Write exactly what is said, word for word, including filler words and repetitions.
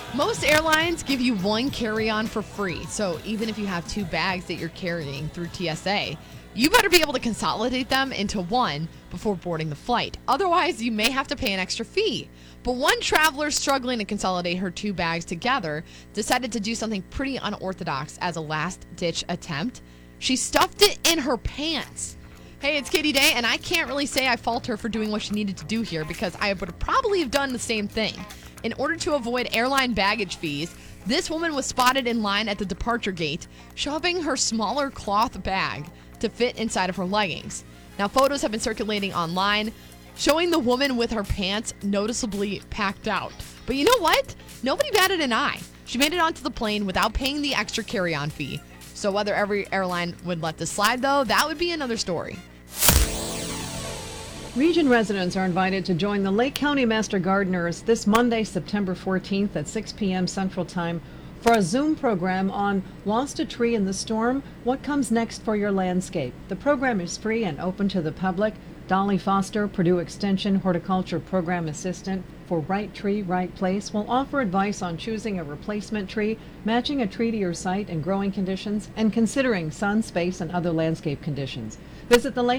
Most airlines give you one carry-on for free. So even if you have two bags that you're carrying through T S A, you better be able to consolidate them into one before boarding the flight. Otherwise, you may have to pay an extra fee. But one traveler struggling to consolidate her two bags together decided to do something pretty unorthodox as a last-ditch attempt. She stuffed it in her pants. Hey, it's Katie Day, and I can't really say I fault her for doing what she needed to do here because I would probably have done the same thing. In order to avoid airline baggage fees, this woman was spotted in line at the departure gate, shoving her smaller cloth bag to fit inside of her leggings. Now, photos have been circulating online, showing the woman with her pants noticeably packed out. But you know what? Nobody batted an eye. She made it onto the plane without paying the extra carry-on fee. So whether every airline would let this slide, though, that would be another story. Region residents are invited to join the Lake County Master Gardeners this Monday, September fourteenth at six p.m. Central Time for a Zoom program on Lost a Tree in the Storm, What Comes Next for Your Landscape. The program is free and open to the public. Dolly Foster, Purdue Extension Horticulture Program Assistant for Right Tree, Right Place, will offer advice on choosing a replacement tree, matching a tree to your site and growing conditions, and considering sun, space, and other landscape conditions. Visit the Lake